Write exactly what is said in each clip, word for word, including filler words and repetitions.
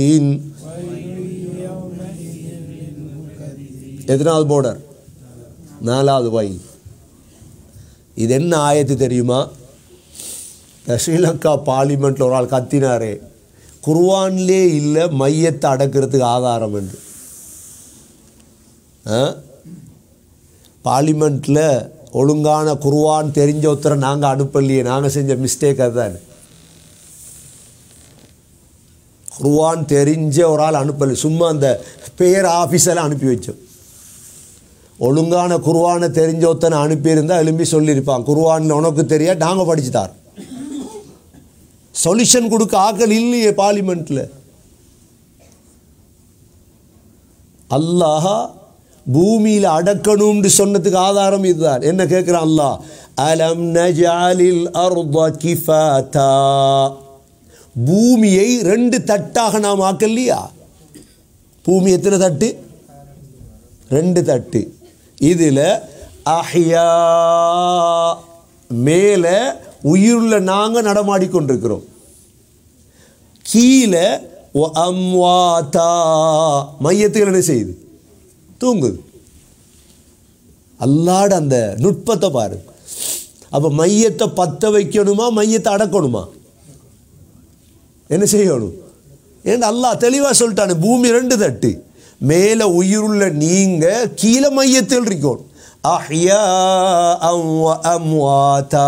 எத்தனாவது border? நாலாவது வயல். இது என்ன ஆயத்து தெரியுமா? ஸ்ரீலங்கா பார்லிமெண்ட்டில் ஒரு ஆள் கத்தினாரே, குர்ஆன்லே இல்லை மையத்தை அடக்கிறதுக்கு ஆதாரம் என்று. பார்லிமெண்ட்டில் ஒழுங்கான குர்ஆன் தெரிஞ்ச ஒருத்தரை நாங்கள் அனுப்பலையே, நாங்கள் செஞ்ச மிஸ்டேக் அதுதான். குர்ஆன் தெரிஞ்ச ஒரு ஆள் அனுப்பலை, சும்மா அந்த பேர் ஆஃபீஸெல்லாம் அனுப்பி வச்சோம். ஒழுங்கான குர்ஆனை தெரிஞ்ச ஒருத்தனை அனுப்பியிருந்தால் எழும்பி சொல்லியிருப்பான், குர்ஆனில் உனக்கு தெரியா, நாங்கள் படிச்சுட்டார். சொல்யூஷன் கொடுக்க ஆக்கள் இல்லையே பார்லிமெண்ட்டில். அல்லாஹ் பூமியில் அடக்கணும்னு சொன்னதுக்கு ஆதாரம் இதுதான். என்ன கேட்குறான் அல்லாஹ்? அலம் நஜஅலில் அர்த கிஃபாதா, பூமியை ரெண்டு தட்டாக நாம் ஆக்கலையா? பூமி எத்தனை தட்டு? ரெண்டு தட்டு. இதில் அஹ்யா, மேலே உயிருள்ள நாங்கள் நடமாடிக்கொண்டிருக்கிறோம், கீழே அம்வாதா, மையத்துகள் என்ன செய்யுது? தூங்குது. அல்லாட அந்த நுட்பத்தை பாரு. அப்போ மையத்தை பற்ற வைக்கணுமா, மையத்தை அடக்கணுமா? என்ன செய்யணும்? ஏன்னா அல்லாஹ் தெளிவாக சொல்லிட்டானு, பூமி ரெண்டு தட்டு, மேலே உயிருள்ள நீங்கள், கீழே மையத்தில் இருக்கணும். அஹ்யா வ அம்வாதா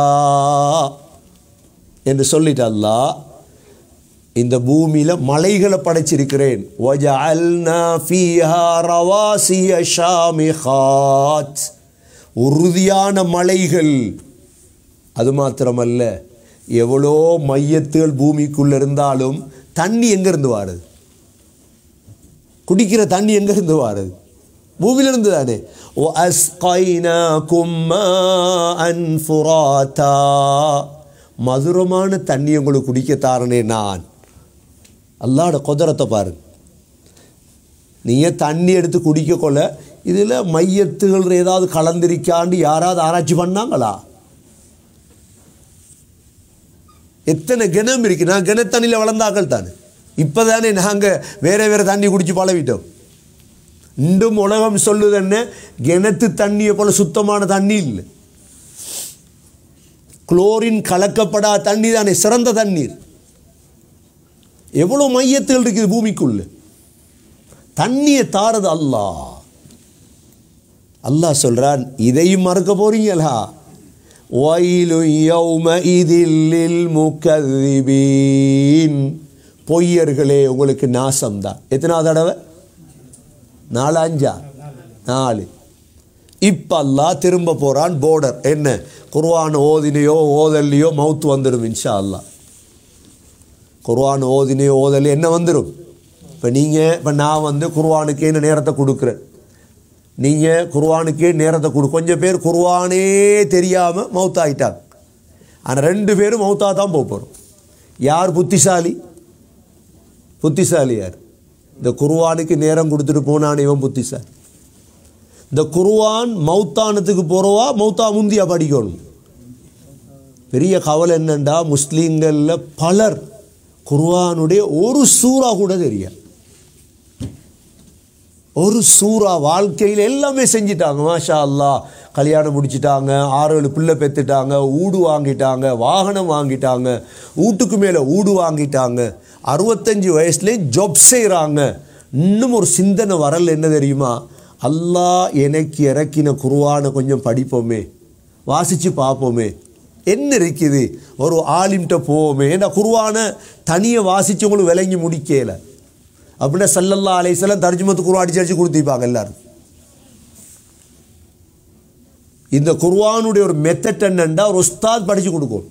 என்று சொல்லிட்டு அல்லாஹ் இந்த பூமியில் மலைகளை படைச்சிருக்கிறேன். வஜஅல்னா ஃபீஹா ரவாசிய ஷாமிகாத், உறுதியான மலைகள். அது மாத்திரமல்ல, எவ்வளோ மையத்துகள் பூமிக்குள்ளே இருந்தாலும் தண்ணி எங்கேருந்து வாருது? குடிக்கிற தண்ணி எங்கேருந்து வாருது? பூமியிலிருந்து தானே. ஓ அஸ்கைனாகும் மாஅன் ஃபுராதா, மதுரமான தண்ணி உங்களுக்கு குடிக்க தாரனே நான். அல்லாஹ்வோட குதிரத்தை பாருங்க. நீங்கள் தண்ணி எடுத்து குடிக்க கொள்ள இதில் மையத்துகள் ஏதாவது கலந்திருக்காண்டு யாராவது ஆராய்ச்சி பண்ணாங்களா? எத்தனை கிணம் இருக்கு? நான் கிண தண்ணியில் வளர்ந்தாக்கள் தானே. இப்போ தானே நாங்கள் வேறு வேறு தண்ணி குடித்து பழவிட்டோம். இன்றும் உலகம் சொல்லுது என்ன, கிணத்து தண்ணியை போல சுத்தமான தண்ணி இல்லை, குளோரின் கலக்கப்படாத தண்ணி தானே சிறந்த தண்ணீர். எவ்வளோ மையத்தில் இருக்குது பூமிக்குள்ள. தண்ணியை தாரது அல்லாஹ். அல்லாஹ் சொல்றான், இதையும் மறக்க போறீங்களா? வயலு யௌமஇதில் லில் முகذிபீன், பொய்யர்களே உங்களுக்கு நாசம்தான். எத்தனாவது தடவை? நாலு அஞ்சா? நாலு. இப்போ அல்லாஹ் திரும்ப போகிறான் போர்டர். என்ன? குர்ஆன் ஓதினையோ ஓதல்லையோ மவுத்து வந்துடும் இன்ஷா அல்லாஹ். குர்ஆன் ஓதினையோ ஓதலையோ என்ன வந்துடும்? இப்போ நீங்கள் இப்போ நான் வந்து குர்ஆனுக்கே இந்த நேரத்தை கொடுக்குறேன், நீங்கள் குர்ஆனுக்கே நேரத்தை கொடு. கொஞ்சம் பேர் குர்ஆனே தெரியாமல் மவுத்தாயிட்டாங்க. ஆனால் ரெண்டு பேரும் மவுத்தாக தான் போக போகிறோம். யார் புத்திசாலி? புத்திசாலி யார்? இந்த குர்ஆனுக்கு நேரம் கொடுத்துட்டு போனான் இவன் புத்திசாலி. இந்த குர்ஆன் மௌத்தானத்துக்கு போகிறவா மௌத்தா முந்தியா படிக்கணும். பெரிய கவலை என்னண்டா, முஸ்லீம்களில் பலர் குர்ஆனுடைய ஒரு சூறா கூட தெரியாது. ஒரு சூறா வாழ்க்கையில் எல்லாமே செஞ்சிட்டாங்க. மாஷா அல்லாஹ், கல்யாணம் முடிச்சிட்டாங்க, ஆறு ஏழு பிள்ளை பெற்றுட்டாங்க, ஊடு வாங்கிட்டாங்க, வாகனம் வாங்கிட்டாங்க, வீட்டுக்கு மேலே ஊடு வாங்கிட்டாங்க, அறுபத்தஞ்சு வயசுலேயும் ஜாப் செய்கிறாங்க. இன்னும் ஒரு சிந்தனை வரல. என்ன தெரியுமா? அல்லாஹ் எனக்கு இறக்கின குர்ஆனை கொஞ்சம் படிப்போமே, வாசித்து பார்ப்போமே, என்ன இருக்குது, ஒரு ஆலிம்கிட்ட போவோமே. ஏன்னா குர்ஆனை தனியை வாசித்தவங்களுக்கு விளங்கி முடிக்கல. அப்படின்னா ஸல்லல்லாஹு அலைஹி வஸல்லம் தர்ஜுமத்து குர்ஆன் அடிச்சு அடிச்சு கொடுத்திருப்பாங்க எல்லாரும். இந்த குர்ஆனுடைய ஒரு மெத்தட் என்னன்னா, ஒரு உஸ்தாத் படித்து கொடுக்கும்.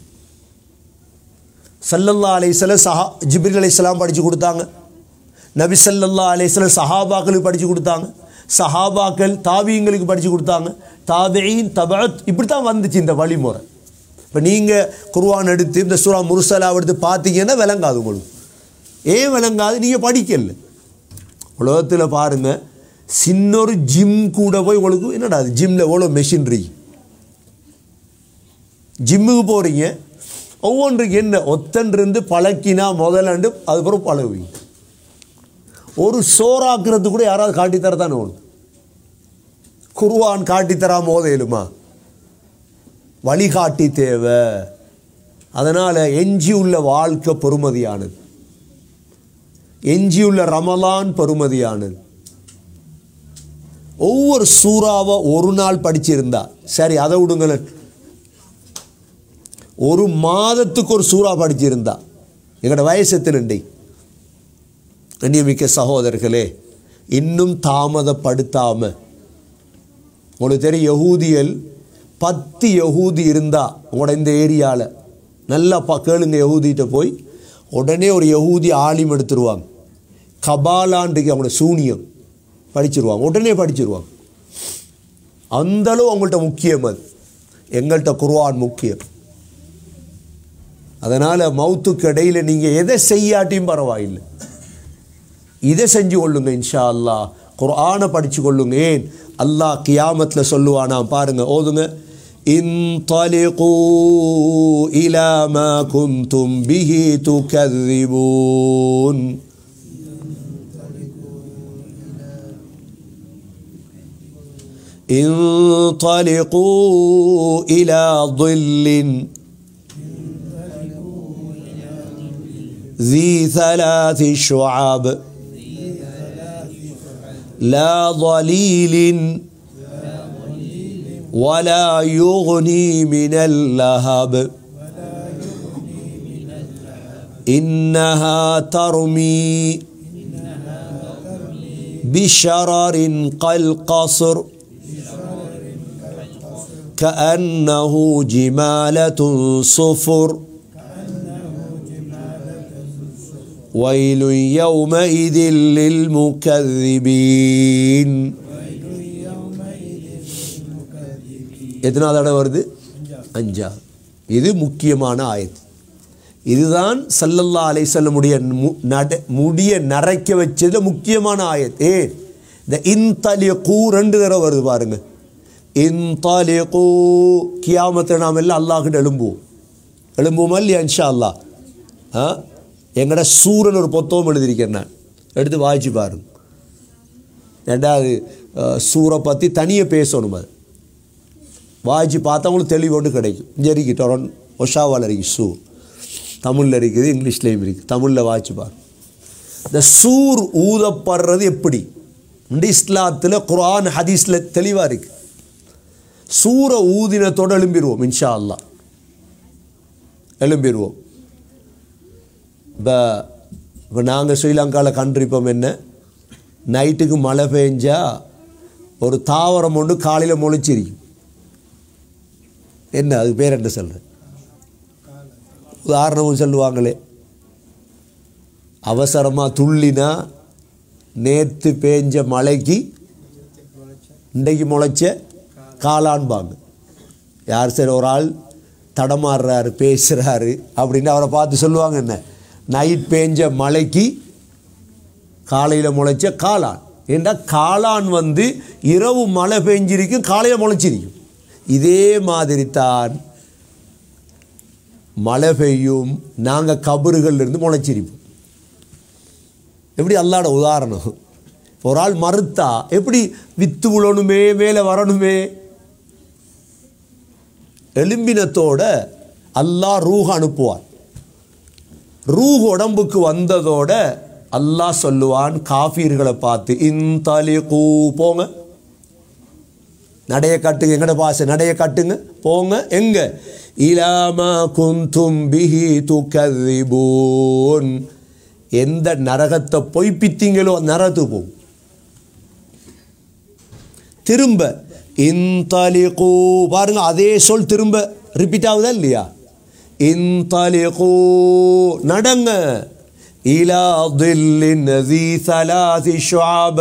ஸல்லல்லாஹு அலைஹி வஸல்லம் சஹா ஜிப்ரீல் அலைஹிஸ்ஸலாம் படித்து கொடுத்தாங்க. நபி ஸல்லல்லாஹு அலைஹி வஸல்லம் சஹாபாக்களுக்கு படித்து கொடுத்தாங்க. சஹாபாக்கள் தாபீங்களுக்கு படித்து கொடுத்தாங்க. தாபீன் தபஅத், இப்படி தான் வந்துச்சு இந்த வழிமுறை. இப்போ நீங்கள் குர்ஆன் எடுத்து இந்த சூரா முர்சலா எடுத்து பார்த்தீங்கன்னா விளங்காது உங்களுக்கு. ஏன் விளங்காது? நீங்கள் படிக்கல. உலகத்தில் பாருங்கள், சின்னொரு ஜிம் கூட போய் உங்களுக்கு என்னடா அது ஜிம்மில் எவ்வளோ மெஷின்ரி. ஜிம்முக்கு போகிறீங்க, ஒவ்வொன்றுக்கு என்ன ஒத்தன்றிருந்து பழக்கினா முதலாண்டு அதுக்கப்புறம் பழகுவீங்க. ஒரு சோறாக்குறது கூட யாராவது காட்டித்தரத்தானே ஒன்று. குர்ஆன் காட்டித்தராம ஓதையிலுமா? வழிகாட்டி தேவை. அதனால் எஞ்சியுள்ள வாழ்க்கை பெறுமதியானது, எஞ்சியுள்ள ரமலான் பெறுமதியானது. ஒவ்வொரு சூறாவை ஒரு நாள் படிச்சிருந்தா சரி, அதை விடுங்களேன், ஒரு மாதத்துக்கு ஒரு சூறா படிச்சிருந்தா எங்களோட வயசு எத்தனை? கண்ணியமிக்க சகோதரர்களே, இன்னும் தாமதப்படுத்தாம, உங்களுக்கு தெரியும் யகூதியல் பத்து யகூதி இருந்தா உங்களோட இந்த ஏரியாவில் நல்லா பா கேளுங்க, யகூதிகிட்ட போய் உடனே ஒரு யகூதி ஆலிம் எடுத்துருவாங்க. கபாலான்றைக்கு அவங்களோட சூனியம் படிச்சிருவாங்க, உடனே படிச்சிருவாங்க. அந்தளவு அவங்கள்ட்ட முக்கியம். அது எங்கள்கிட்ட குர்ஆன் முக்கியம். அதனால் மௌத்துக்கு இடையில் நீங்கள் எதை செய்யாட்டியும் பரவாயில்லை, இதை செஞ்சு கொள்ளுங்க இன்ஷா அல்லாஹ். குர்ஆனை படித்து கொள்ளுங்க. ஏன் அல்லாஹ் கியாமத்தில் சொல்லுவானா பாருங்க, ஓதுங்க. இன்தலிகூ இலா மா குன்தும் பிஹி துகذிபூன். இன்தலிகூ இலா ظில்லின் ذي ثلاث شعاب لا ظليل ولا يغني من اللهب إنها ترمي بشرر كالقصر كأنه جمالة صفر ويل يومئذ للمكذبين. எத்தனாவது தடவை வருது? அஞ்சா. இது முக்கியமான ஆயத். இதுதான் ஸல்லல்லாஹு அலைஹி வஸல்லம் முடிய முடிய நரைக்க வச்சது முக்கியமான ஆயத். ஏ இந்த இன்தலிகூ ரெண்டு தடவை வருது பாருங்க. இன்தலிகூ கியாமத்தை நாம் எல்லாம் அல்லாஹ்கிட்ட எழும்புவோம். எழும்புவோமா இல்லையா? இன்ஷா அல்லாஹ். ஆ எங்கட சூரன் ஒரு புத்தகம் எழுதியிருக்கேன், நான் எடுத்து வாய்ச்சி பாருங்க. ரெண்டாவது சூரை பற்றி தனியாக பேசணும், அது வாய்ச்சி பார்த்தா உங்களுக்கு தெளிவு ஒன்று கிடைக்கும். இங்கே இருக்கு டொரன் ஒஷாவால் இருக்குது சூர், தமிழில் இருக்குது, இங்கிலீஷ்லேயும் இருக்குது. தமிழில் வாய்ச்சி பாருங்க. இந்த சூர் ஊதப்படுறது எப்படி இந்த இஸ்லாத்தில் குர்ஆன் ஹதீஸில் தெளிவாக இருக்குது. சூரை ஊதினத்தோடு எழும்பிடுவோம் இன்ஷா அல்லாஹ், எழும்பிடுவோம். இப்போ இப்போ நாங்கள் ஸ்ரீலங்காவில் கண்டிருப்போம் என்ன, நைட்டுக்கு மழை பெஞ்சால் ஒரு தாவரம் ஒன்று காலையில் முளைச்சிருக்கும். என்ன அதுக்கு பேர் என்ன சொல்கிறேன்? உதாரணமும் சொல்லுவாங்களே, அவசரமாக துள்ளினா நேற்று பேஞ்ச மழைக்கு இன்றைக்கு முளைச்ச காளான்பாங்க. யார் சரி ஒரு ஆள் தடமாறுறாரு, பேசுகிறாரு அப்படின்னு அவரை பார்த்து சொல்லுவாங்க என்ன, நைட் பேஞ்ச மழைக்கு காலையில் முளைச்ச காளான். ஏன்னா காளான் வந்து இரவு மழை பெஞ்சிருக்கும், காலையில் முளைச்சிருக்கும். இதே மாதிரி தான் மழை பெய்யும், நாங்கள் கபறுகள் இருந்து முளைச்சிருப்போம். எப்படி அல்லாட உதாரணம். ஒரு ஆள் மறுத்தா எப்படி வித்து விழணுமே, மேலே வரணுமே. எலும்பினத்தோட அல்லாஹ் ரூஹ் அனுப்புவான். ரூஹ் உடம்புக்கு வந்ததோட அல்லாஹ் சொல்லுவான் காஃபீர்களை பார்த்து, இன்தலிகூ போங்க, நடைய காட்டுங்க, எங்கட பாச நடைய காட்டுங்க, போங்க எங்க, இலா மா குன்தும் பிஹி துகذிபூன், எந்த நரகத்தை பொய்ப்பித்தீங்களோ நரகத்துக்கு போகும். திரும்ப இன்தலிகூ பாருங்க, அதே சொல் திரும்ப ரிப்பீட் ஆகுதா இல்லையா? இன்தலிகூ நடங்க, இலா தில்லின் ذي ثلاث شعاب,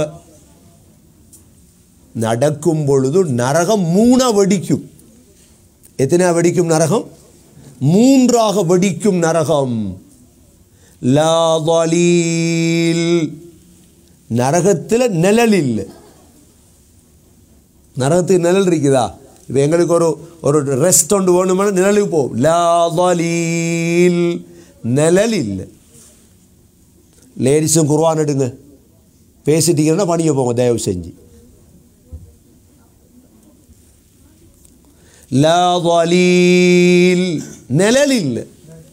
நடக்கும் பொழுது நரகம் மூணா வெடிக்கும். எத்தனை வெடிக்கும் நரகம்? மூன்றாக வெடிக்கும் நரகம். லா ظليل, நரகத்தில் நிழல் இல்லை. நரகத்துக்கு நிழல் இருக்குதா? இப்போ எங்களுக்கு ஒரு ஒரு ரெஸ்ட் ஒன்று வேணுமான நிழலுக்கு போகும். லா ظليل, நிழல் இல்லை. லேடிஸும் குர்ஆன் எடுங்க, பேசிட்டீங்கன்னா பணிய போங்க தயவு செஞ்சு. லா வலீல் நிழல் இல்லை.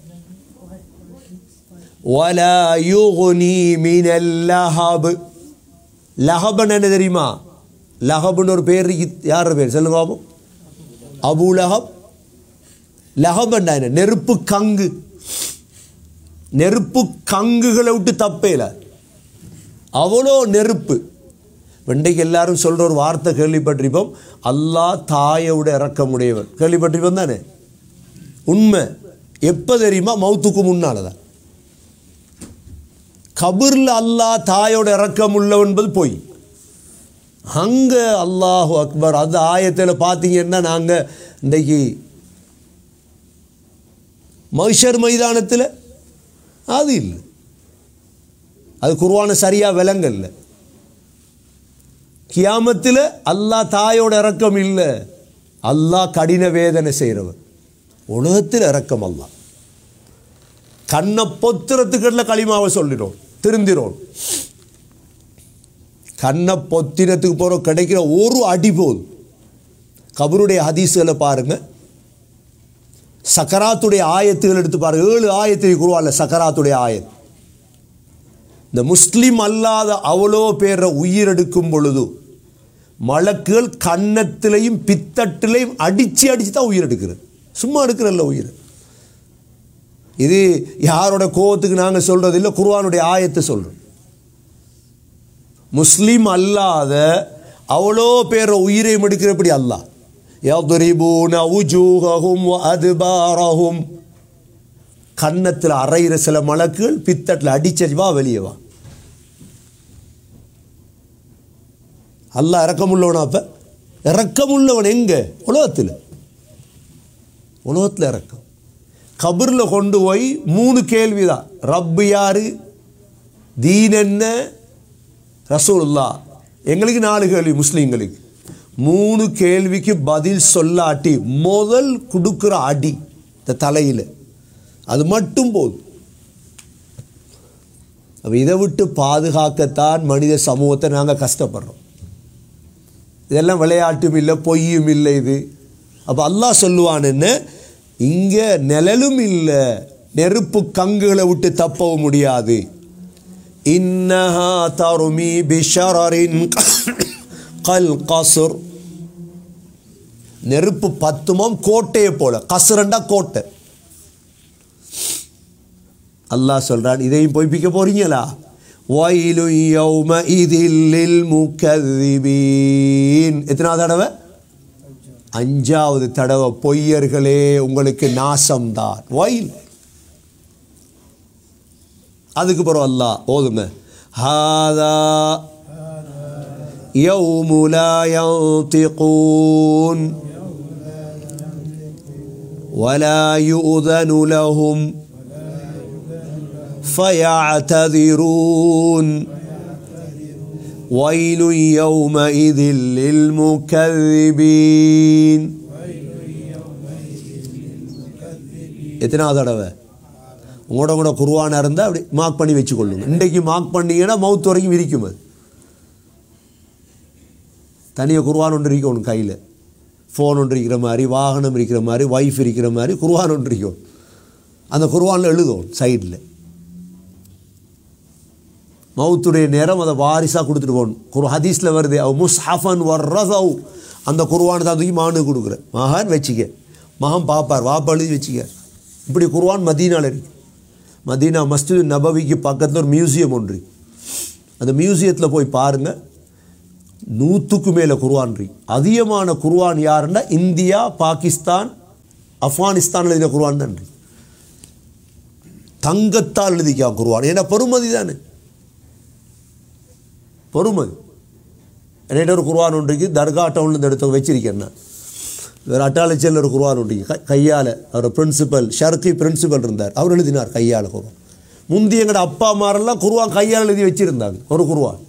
வலா யுக்னி மினல் லஹப். லஹப்னு என்ன தெரியுமா? லஹப்னு ஒரு பேர் யார் பேர் சொல்லுங்க பாப்போம். அபூ லஹப். லஹப்னா என்ன? நெருப்பு கங்கு. நெருப்பு கங்குகளை விட்டு தப்பேல, அவ்வளோ நெருப்பு. இன்றைக்கு எல்லாரும் சொல்கிற ஒரு வார்த்தை கேள்விப்பட்டிருப்போம், அல்லாஹ் தாயோட இறக்கமுடையவன். கேள்விப்பட்டிருப்போம் தானே? உண்மை. எப்போ தெரியுமா? மௌத்துக்கு முன்னால் தான். கபூரில் அல்லாஹ் தாயோட இறக்கம் உள்ளவன் என்பது போய் அங்கே அல்லாஹு அக்பர். அந்த ஆயத்தில் பார்த்தீங்கன்னா நாங்கள் இன்றைக்கு மஹ்ஷர் மைதானத்தில் அது இல்லை. அது குர்ஆனை சரியாக விளங்கல்ல. கியாமத்தில் அல்லாஹ் தாயோட இறக்கம் இல்லை, அல்லாஹ் கடின வேதனை செய்கிறவன். உலகத்தில் இறக்கம் அல்லாஹ். கண்ணை பொத்திரத்துக்கடல களிமாவை சொல்லிடும், திருந்திரோம். கண்ணை பொத்திரத்துக்கு போகிற கிடைக்கிற ஒரு அடி போதும். கபருடைய ஹதீஸ்களை பாருங்கள், சக்கராத்துடைய ஆயத்துகள் எடுத்து பாருங்க. ஏழு ஆயத்தை குர்ஆன்ல சக்கராத்துடைய ஆயத். இந்த முஸ்லீம் அல்லாத அவ்வளோ பேரை உயிரெடுக்கும் பொழுது மலக்குகள் கன்னத்திலையும் பித்தட்டிலையும் அடித்து அடித்து தான் உயிர் எடுக்கிறது. சும்மா எடுக்கிறல்ல உயிர். இது யாரோட கோபத்துக்கு நாங்கள் சொல்கிறது இல்லை, குர்ஆனுடைய ஆயத்தை சொல்கிறோம். முஸ்லீம் அல்லாத அவ்வளோ பேரை உயிரையும் எடுக்கிறபடி அல்லாஹ். يضربون وجوههم وأدبارهم. கன்னத்தில் அரைகிற சில மலக்குகள் பித்தட்டில் அடிச்சடி வா வெளியே வா. அல்லாஹ் இறக்கமுள்ளவனா? அப்போ இறக்கமுள்ளவன் எங்கே? உலகத்தில். உலகத்தில் இறக்கம். கபரில் கொண்டு போய் மூணு கேள்வி தான். ரப்பு யாரு, தீன் என்ன, ரசூலுல்லாஹ். எங்களுக்கு நாலு கேள்வி முஸ்லீம்களுக்கு. மூணு கேள்விக்கு பதில் சொல்லாட்டி முதல் கொடுக்குற அடி இந்த தலையில், அது மட்டும் போதும். அப்போ இதை விட்டு பாதுகாக்கத்தான் மனித சமூகத்தை நாங்கள் கஷ்டப்படுறோம். இதெல்லாம் விளையாட்டும் இல்லை, பொய்யும் இல்லை இது. அப்போ அல்லாஹ் சொல்லுவான்னு, இங்கே நிழலும் இல்லை, நெருப்பு கங்குகளை விட்டு தப்பவும் முடியாது. இன்னஹா தருமி பிஷரரின் கல் கஸ்ர். நெருப்பு பத்துமாம் கோட்டையை போல. கஸ்ரண்டா கோட்டை. அல்லாஹ் சொல்றான், இதையும் பொய்ப்பிக்க போறீங்களா? வயலு யௌமஇதில் லில் முகذிபீன். எத்தனாவது தடவை? அஞ்சாவது தடவை. பொய்யர்களே உங்களுக்கு நாசம்தான். வயல். அதுக்கு பிறகு அல்லாஹ் ஓதுங்க, ஹாதா யௌமு லா யன்திகூன் வலா யுதனு லஹும் ஃபயஅததிரூன் வயலு யௌமஇதில் லில் முகذிபீன். எத்தனாவது தடவை? உங்களோட கூட குர்ஆனாக இருந்தால் அப்படி மார்க் பண்ணி வச்சுக்கொள்ளுங்க. இன்றைக்கு மார்க் பண்ணிங்கன்னா மவுத் வரைக்கும் இருக்கும். அது தனியாக குர்ஆன் ஒன்று இருக்கும் ஒன்று கையில். ஃபோன் ஒன்று இருக்கிற மாதிரி, வாகனம் இருக்கிற மாதிரி, வைஃப் இருக்கிற மாதிரி குர்ஆன் ஒன்று இருக்கும். அந்த குர்ஆனில் எழுதும் சைடில். மவுத்துடைய நேரம் அதை வாரிசாக கொடுத்துட்டு போகணும். குர் ஹதீஸில் வருது, அவ் முஸ்ஹஃபன் வர்ரதவ். அந்த குர்ஆன் தான் தூக்கி மகனுக்கு கொடுக்குற. மகன் வச்சுக்க, மகன் பார்ப்பார், வாப்பா எழுதி வச்சுக்க. இப்படி குர்ஆன் மதீனாவில் இருக்கு. மதீனா மஸ்ஜித் நபவிக்கு பக்கத்தில் ஒரு மியூசியம் ஒன்று. அந்த மியூசியத்தில் போய் பாருங்கள், நூற்றுக்கு மேலே குர்ஆன் இருக்கு. அதிகமான குர்ஆன் யாருன்னா இந்தியா, பாகிஸ்தான், ஆப்கானிஸ்தான் எழுதின குர்ஆன் தான் இருக்கு. தங்கத்தால் எழுதிக்கா குர்ஆன். ஏன்னா பொறுமதி தானே, பொறுமதி. என்கிட்ட ஒரு குர்ஆன் ஒன்று இருக்குது, தர்கா டவுன்லேருந்து எடுத்து வச்சிருக்கேன் நான். வேறு அட்டாளச்சியில் ஒரு குர்ஆன் ஒன்று க கையால் அவர் பிரின்சிபல் ஷர்கி பிரின்சிபல் இருந்தார், அவர் எழுதினார் கையால் குர்ஆன். முந்தி எங்களோட அப்பா அம்மாரெல்லாம் குர்ஆன் கையால் எழுதி வச்சுருந்தாங்க. ஒரு குர்ஆன்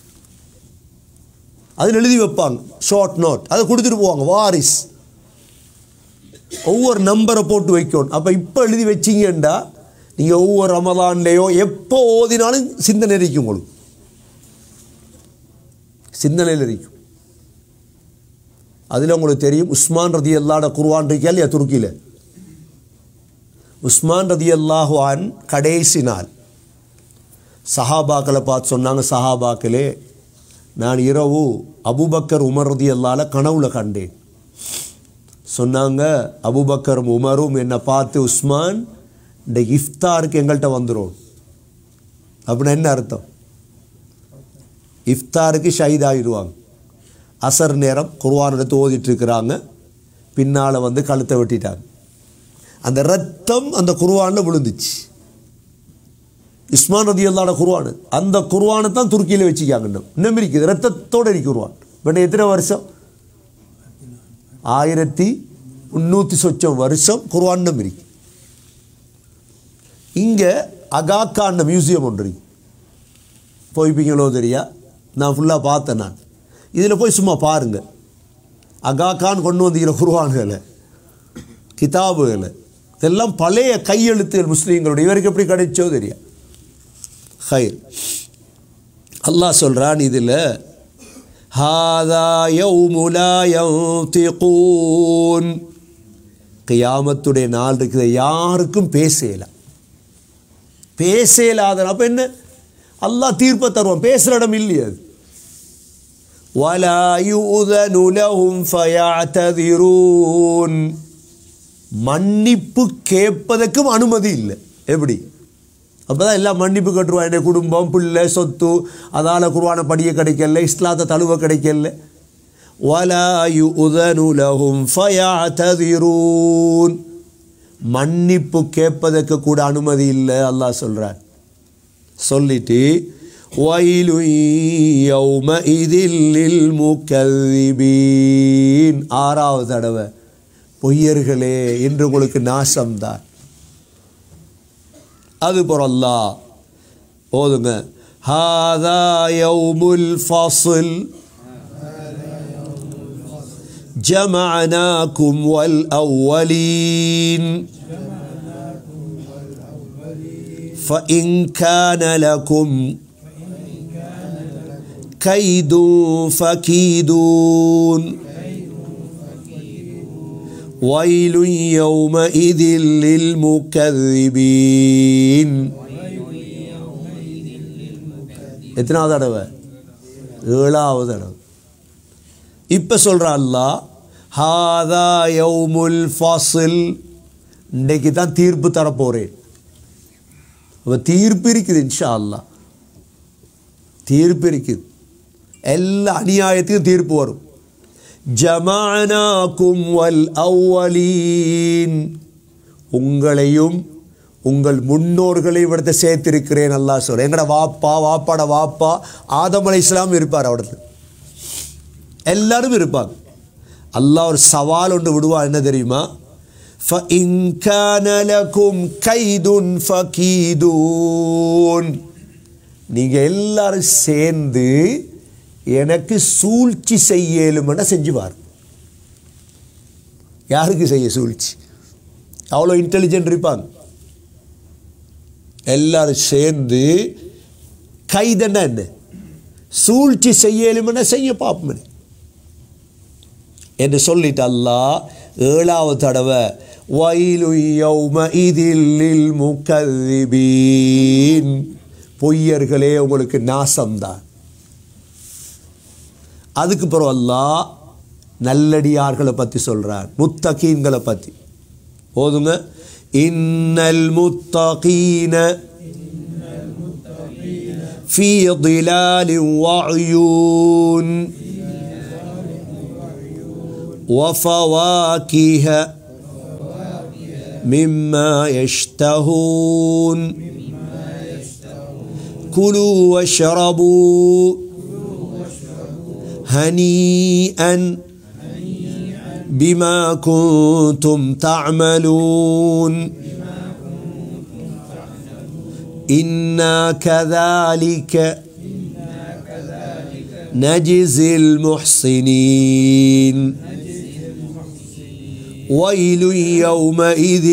அதில் எழுதி வைப்பாங்க, ஷார்ட் நோட், அதை கொடுத்துட்டு போவாங்க வாரிஸ். ஒவ்வொரு நம்பரை போட்டு வைக்கணும். அப்போ இப்போ எழுதி வச்சிங்கண்டா நீங்கள் ஒவ்வொரு ரமலான்லேயோ எப்போ ஓதினாலும் சிந்தனை இருக்கும் உங்களுக்கு. சிந்தனையில் இருக்கும். அதில் உங்களுக்கு தெரியும், உஸ்மான் ரதி அல்லாஹ் குர்ஆன் இருக்கா இல்லையா துருக்கியில்? உஸ்மான் ரதி அல்லாஹு அன் கடைசி நாள் சஹாபாக்களை பார்த்து சொன்னாங்க, சஹாபாக்களே, நான் இரவு அபூபக்கர் உமர் ரதி அல்லாஹ்ல கனவுல கண்டேன். சொன்னாங்க, அபூபக்கரும் உமரும் என்னை பார்த்து, உஸ்மான் இந்த இஃப்தாருக்கு எங்கள்கிட்ட வந்துடும். அப்படின்னா என்ன அர்த்தம்? இஃப்தாருக்கு ஷஹீதாகிடுவாங்க. அசர் நேரம் குர்ஆன் எடுத்து ஓதிட்டு இருக்கிறாங்க, பின்னால் வந்து கழுத்தை வெட்டிட்டாங்க. அந்த ரத்தம் அந்த குர்ஆனில் விழுந்துச்சு. உஸ்மான் ரலியல்லாஹு அன்ஹு குர்ஆன், அந்த குர்ஆனை தான் துருக்கியில் வச்சுக்காங்க. இன்னும் இன்னும் இருக்குது, ரத்தத்தோடு இருக்கு குர்ஆன். இப்போ எத்தனை வருஷம்? ஆயிரத்தி முந்நூற்றி சொச்சம் வருஷம் குர்ஆன் இருக்கு. இங்கே அகாக்கான மியூசியம் ஒன்று இருக்கு, போய்ப்பீங்களோ தெரியா, நான் ஃபுல்லாக பார்த்தேன். நான் இதில் போய் சும்மா பாருங்கள், அகாக்கான் கொண்டு வந்திருக்கிற குர்ஆன்களை, கிதாபுகளை, இதெல்லாம் பழைய கையெழுத்துகள் முஸ்லீம்களுடைய. இவருக்கு எப்படி கிடைச்சோ தெரியா. ஹைர், அல்லாஹ் சொல்கிறான் இதில், ஹாதா யௌமு லா யன்திகூன், கியாமத்துடைய நாள் இருக்குது, யாருக்கும் பேசலாம். பேசலாத அப்போ என்ன? அல்லாஹ் தீர்ப்பை தருவான், பேசுகிற இடம் இல்லையே அது. வலா யுதனு லஹும் ஃபயஅததிரூன், மன்னிப்பு கேட்பதற்கும் அனுமதி இல்லை. எப்படி? அப்போ தான் எல்லாம் மன்னிப்பு கட்டுருவான். என்னுடைய குடும்பம், பிள்ளை, சொத்து, அதால் குர்ஆனை படிய கிடைக்கல, இஸ்லாத்தை தழுவ கிடைக்கல. வலா யுதனு லஹும் ஃபயஅததிரூன், மன்னிப்பு கேட்பதற்கு கூட அனுமதி இல்லை அல்லாஹ் சொல்கிறார். சொல்லிட்டு வயலு யௌமஇதில் லில் முகذிபீன், ஆறாவது தடவை, பொய்யர்களே என்று உங்களுக்கு நாசம்தான். அதுபோல் அல்லாஹ் போதுங்க, ஹாதா யௌமுல் ஃபஸ்ல் جمعناكم والأولين فإن كان لكم كيد فكيدون ويل يومئذ للمكذبين. எத்தனாவது தடவை? ஏழாவது தடவை. இப்போ சொல்கிற அல்லாஹ், ஹாதா யௌமுல் ஃபஸ்ல், இன்றைக்கு தான் தீர்ப்பு தரப்போகிறேன். அப்போ தீர்ப்பு இருக்குது, இன்ஷா அல்லாஹ் தீர்ப்பு இருக்குது. எல்லா அநியாயத்துக்கும் தீர்ப்பு வரும். ஜமஅனாக்கும் வல் அவ்வலீன், உங்களையும் உங்கள் முன்னோர்களை இவிடத்தை சேர்த்திருக்கிறேன் அல்லாஹ் சொல்கிறேன். எங்கட வாப்பா, வாப்பாட வாப்பா ஆதம் அலைஹிஸ்ஸலாம் இருப்பார், அவடத்தில் எல்லாரும் இருப்பாங்க. அல்லாஹ் ஒரு சவால் ஒன்று விடுவான், என்ன தெரியுமா? فَإِنْ كَانَ لَكُمْ كَيْدٌ فَكِيدُونَ, நீங்கள் எல்லாரும் சேர்ந்து எனக்கு சூழ்ச்சி செய்யலும்னா செஞ்சுவார். யாருக்கு செய்ய சூழ்ச்சி? அவ்வளோ இன்டெலிஜென்ட் இருப்பாங்க. எல்லாரும் சேர்ந்து கைதன்னா என்ன, சூழ்ச்சி செய்யலும்னா செய்ய பார்ப்போம் என்று சொல்லிட்டு அல்லாஹ் ஏழாவது தடவை வயலு யௌமஇதில் லில் முகذிபீன், பொய்யர்களே உங்களுக்கு நாசம்தான். அதுக்கு பிறகு அல்லாஹ் நல்லடியார்களை பற்றி சொல்கிறார், முத்தகீன்களை பற்றி. போதுங்க, இன்னல் முத்தகீன ஃபீ ظிலாலின் வஅயூன் وفواكه مما يشتهون كلوا واشربوا هنيئا بما كنتم تعملون إنا كذلك نجزي المحسنين ويل يومئذ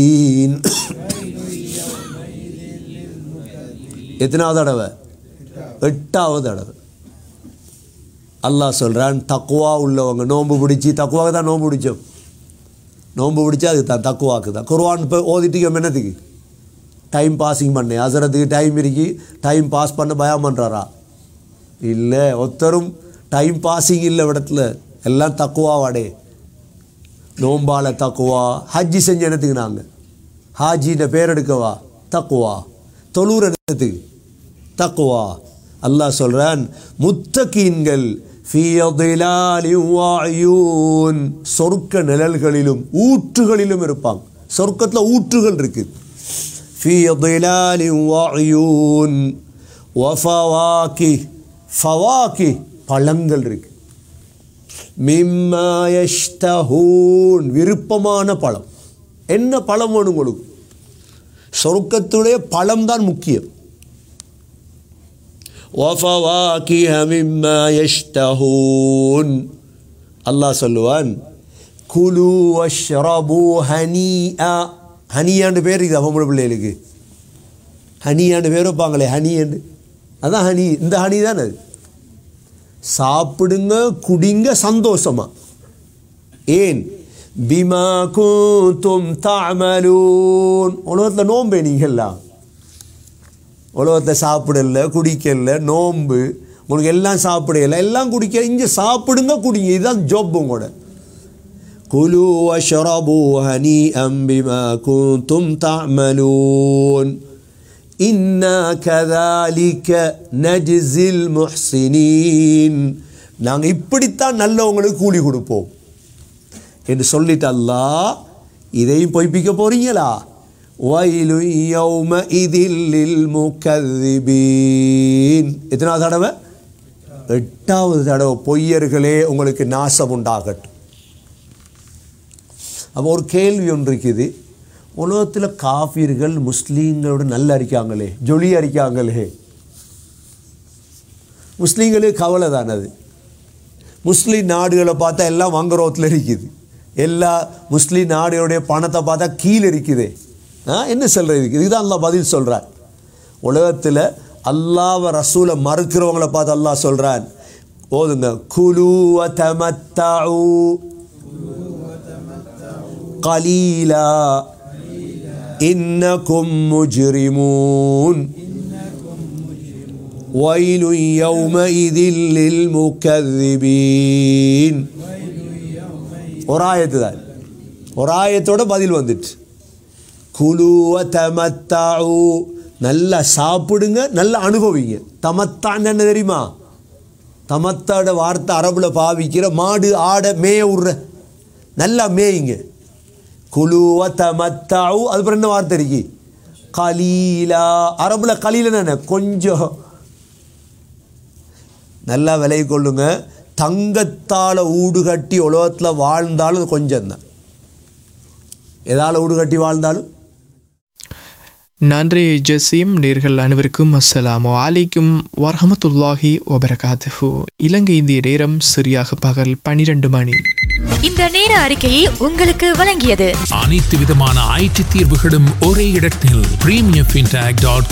للمكذبين. எத்தனாவது தடவை? எட்டாவது தடவை அல்லாஹ் சொல்கிறான், தக்குவா உள்ளவங்க நோன்பு பிடிச்சி, தக்குவாக்கு தான் நோன்பு பிடிச்சோம், நோன்பு பிடிச்சா அதுக்கு தான் தக்குவாக்கு தான். குர்ஆன் இப்போ ஓதிட்டு என்னத்துக்கு? டைம் பாஸிங் பண்ணு, அசரத்துக்கு டைம் இருக்கி டைம் பாஸ் பண்ண பயம் பண்ணுறாரா? இல்லை, ஒருத்தரும் டைம் பாஸிங் இல்லை இடத்துல, எல்லாம் தக்குவாவாடே. நோம்பால தக்குவா, ஹஜ்ஜி செஞ்ச இடத்துக்கு நாங்கள் ஹாஜின்ற பேர் எடுக்கவா? தக்குவா. தொழுற இடத்துக்கு தக்குவா. அல்லாஹ் சொல்கிறான், முத்தகீன்கள் சொர்க்க நிழல்களிலும் ஊற்றுகளிலும் இருப்பாங்க. சொர்க்கத்தில் ஊற்றுகள் இருக்குது. பழங்கள் இருக்கு. மிம்மா யஷ்தஹூன், விருப்பமான பழம். என்ன பழம் வேணும் உங்களுக்கு? சொர்க்கத்துடைய பழம் தான் முக்கியம். وَفَوَاكِهَ مِمَّا يَشْتَهُونَ. அல்லாஹ் சொல்லுவான், குலு வஷ்ரபு ஹனீஆ. ஹனியாண்டு பேர் இருக்குது அவங்களோட பிள்ளைகளுக்கு. ஹனியாண்டு பேர் வைப்பாங்களே, ஹனியாண்டு, அதான் ஹனி. இந்த ஹனி தான் அது. சாப்பிடுங்க, குடிங்க சந்தோஷமா. ஏன்? பிமா குந்தும் தஅமலூன். உலகத்தில் நோம்பே நீங்கள்லாம் உலகத்தை சாப்பிடல, குடிக்கல, நோம்பு உங்களுக்கு எல்லாம் சாப்பிடல, எல்லாம் குடிக்க. இங்கே சாப்பிடுங்க, குடிங்க, இதுதான் ஜாப் உங்களோட. குலு வஷ்ரபு ஹனீஅம் பிமா குந்தும் தஅமலூன் இன்னா கதாலிக நஜ்ஸில் முஹ்ஸினீன். நாங்கள் இப்படித்தான் நல்லவங்களுக்கு கூலி கொடுப்போம் என்று சொல்லிட்டு அல்லாஹ் இதையும் பொய்ப்பிக்க போறீங்களா? வயலு யௌமஇதில் லில் முகذிபீன். எத்தனாவது தடவை? எட்டாவது தடவை. பொய்யர்களே உங்களுக்கு நாசம் உண்டாகட்டும். அப்போ ஒரு கேள்வி ஒன்று இருக்குது. உலகத்தில் காஃபிர்கள் முஸ்லீம்களோட நல்லா இருக்காங்களே, ஜொலி அரிக்காங்களே. முஸ்லீம்களுக்கு கவலை தானே அது. முஸ்லீம் நாடுகளை பார்த்தா எல்லாம் வங்குரோத்தில் இருக்குது. எல்லா முஸ்லீம் நாடுகளுடைய பணத்தை பார்த்தா கீழே இருக்குது. என்ன சொல்கிறது? இதுதான் அல்லாஹ் பதில் சொல்கிறான். உலகத்தில் அல்லாஹ்வ ரசூலை மறுக்கிறவங்களை பார்த்து அல்லாஹ் சொல்கிறான், ஓதுங்க, குலு வதமத்தஉ கலீலா இன்னகும் முஜ்ரிமூன் வயலு யௌமஇதில் லில் முகذிபீன். ஒரு ஆயத்து தான், ஒரு ஆயத்தோட பதில் வந்துட்டு. குலு வதமத்தஉ, நல்லா சாப்பிடுங்க, நல்லா அனுபவிங்க. தமத்தான் என்ன தெரியுமா? தமத்தாட வார்த்தை அரபுல பாவிக்கிற மாடு ஆடை மேய விடுற, நல்லா மேயுங்க. குலு வதமத்தஉ, அதுக்கப்புறம் என்ன வார்த்தை இருக்கு? கலீலா. அரபுல கலீலன்னு என்ன? கொஞ்சம். நல்லா விலை கொள்ளுங்க. தங்கத்தால் ஊடு கட்டி உலகத்தில் வாழ்ந்தாலும் கொஞ்சம் தான். எதால் ஊடு கட்டி வாழ்ந்தாலும். நன்றி ஜசீம். நேர்கள் அனைவருக்கும் அஸ்ஸலாமு அலைக்கும் வரஹ்மத்துல்லாஹி வபரகாத்துஹு. இலங்கை இந்திய நேரம் சரியாக பகல் பனிரெண்டு மணி. இந்த நேர அறிக்கையை உங்களுக்கு வழங்கியது அனைத்து விதமான ஐடி தீர்வுகளும் ஒரே இடத்தில் பிரீமியம் ஃபின்டெக் டாட்